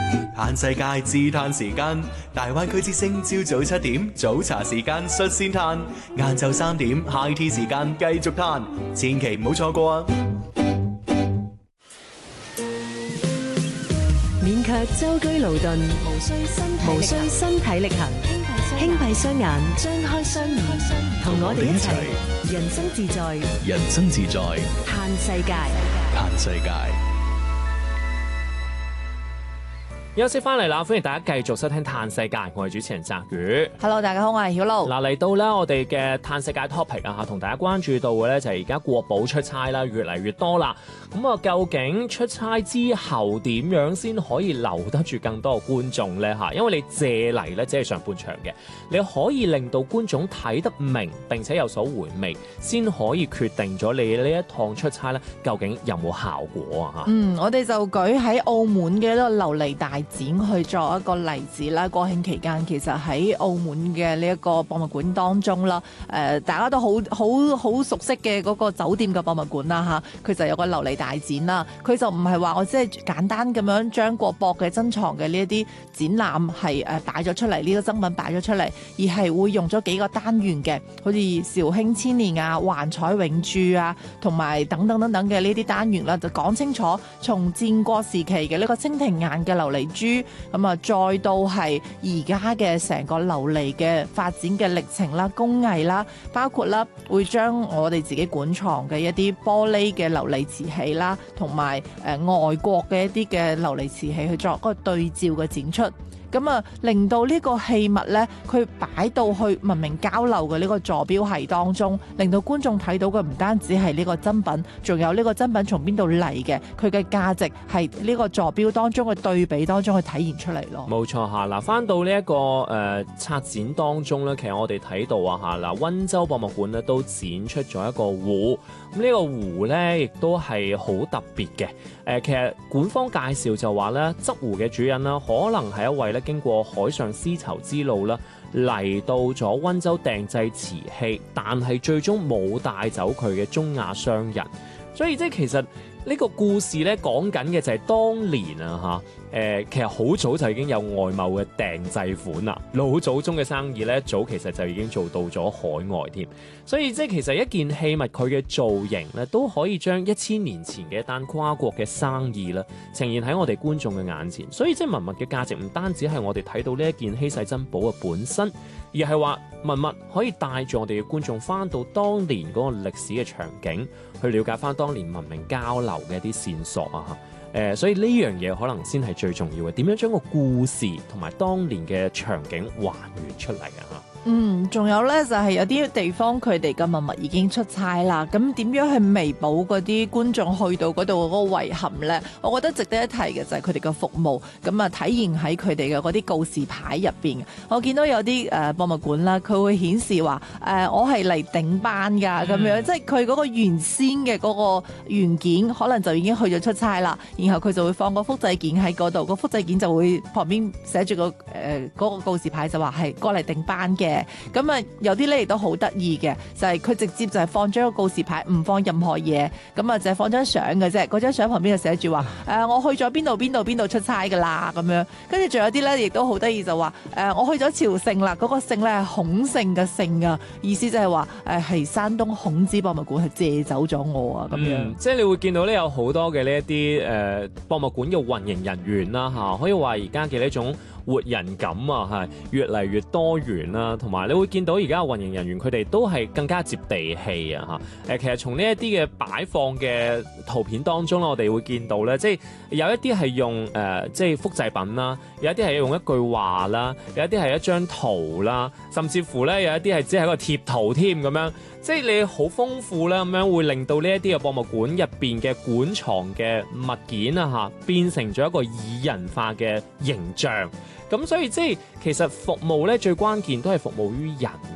嘆世界自嘆時間，大灣區之聲朝早7點早茶時間率先嘆，晏晝3點 high tea 時間繼續嘆，千祈唔好錯過啊！ 免卻舟車勞頓，無需身體力行，輕閉雙眼，張開雙耳，同我哋一齊人生自在， 人生自在， 嘆世界， 嘆世界。 休息翻嚟啦，歡迎大家繼續收聽嘆世界，我係主持人澤宇。 Hello， 大家好，我係曉露。 嗱，嚟到咧我哋嘅嘆世界 topic 啊，同大家關注到嘅咧就係而家國寶出差啦，越嚟越多啦。咁啊，究竟出差之後點樣先可以留得住更多嘅觀眾咧？嚇，因為你借嚟咧只係上半場嘅，你可以令到觀眾睇得明並且有所回味，先可以決定咗你呢一趟出差咧究竟有冇效果啊？嚇。 我哋就舉喺澳門嘅一個琉璃大展去作一個例子啦。國慶期間其實喺澳門嘅呢一個博物館當中啦，大家都好熟悉嘅嗰個酒店嘅博物館啦嚇，佢就有個琉璃大展啦。佢就唔係話我即係簡單咁樣將國博嘅珍藏嘅呢一啲展覽係擺咗出嚟，呢個珍品擺咗出嚟，而係會用咗幾個單元嘅，好似紹興千年啊、幻彩永駐啊，同埋等等嘅呢啲單元啦，就講清楚從戰國時期嘅呢個蜻蜓眼嘅琉璃珠，咁啊再到係而家嘅成個琉璃嘅發展嘅歷程啦、工藝啦，包括啦會將我哋自己館藏嘅一啲玻璃嘅琉璃瓷器啦，同埋外國嘅一啲嘅琉璃瓷器去作一個對照嘅展出。咁啊，令到呢個器物咧，佢擺到去文明交流嘅呢個座標系當中，令到觀眾睇到嘅唔單止係呢個珍品，仲有呢個珍品從邊度嚟嘅，佢嘅價值係呢個座標當中嘅對比當中去體現出嚟咯。 冇錯嚇，嗱，翻到呢一個策展當中咧，其實我哋睇到啊嚇，嗱，溫州博物館咧都展出咗一個壺，咁呢個壺咧亦都係好特別嘅。其實館方介紹就話咧，執壺嘅主人啦，可能係一位咧經過海上絲綢之路啦，嚟到咗溫州訂製瓷器，但係最終冇帶走佢嘅中亞商人。所以即係其實呢個故事咧講緊嘅就係當年啊嚇，其實好早就已經有外貿嘅訂製款啦，老祖宗嘅生意咧早其實就已經做到咗海外添。所以即係其實一件器物佢嘅造型咧都可以將1000年前嘅一單跨國嘅生意啦呈現喺我哋觀眾嘅眼前。所以即係文物嘅價值唔單止係我哋睇到呢一件稀世珍寶嘅本身，而係話文物可以帶住我哋嘅觀眾翻到當年嗰個歷史嘅場景，去了解翻當年文明交流嘅一啲線索啊！所以呢樣嘢可能先係最重要嘅，點樣將個故事同埋當年嘅場景還原出嚟啊！ 仲有呢，就係有啲地方佢哋嘅文物已經出差啦，咁點樣去彌補嗰啲觀眾去到嗰度嗰個遺憾呢？我覺得值得一提嘅就係佢哋嘅服務，咁啊體現喺佢哋嘅嗰啲告示牌入邊。我見到有啲博物館啦，佢會顯示話我係嚟頂班㗎咁樣，即係佢嗰個原先嘅嗰個原件可能就已經去咗出差啦，然後佢就會放個複製件喺嗰度，個複製件就會旁邊寫住嗰個告示牌就話係過嚟頂班嘅。咁啊，有啲咧亦都好得意嘅，就係佢直接就係放張個告示牌，唔放任何嘢，咁啊就係放張相嘅啫。嗰張相旁邊就寫住話我去咗邊度出差噶啦咁樣。跟住仲有啲咧，亦都好得意就話我去咗朝聖啦，嗰個聖咧係孔聖嘅聖啊，意思就係話係山東孔子博物館係借走咗我啊咁樣。 即係你會見到咧有好多嘅呢一啲博物館嘅運營人員啦嚇，可以話而家嘅呢種活人感啊，係越嚟越多元啦，同埋你會見到而家嘅運營人員佢哋都係更加接地氣啊嚇。其實從呢一啲嘅擺放嘅圖片當中咧，我哋會見到咧，即係有一啲係用即係複製品啦，有一啲係用一句話啦，有一啲係一張圖啦，甚至乎咧有一啲係只係一個貼圖添咁樣。即係你好豐富啦，咁樣會令到呢一啲嘅博物館入邊嘅館藏嘅物件啊嚇，變成咗一個擬人化嘅形象。咁所以即係其實服務咧最關鍵都係服務於人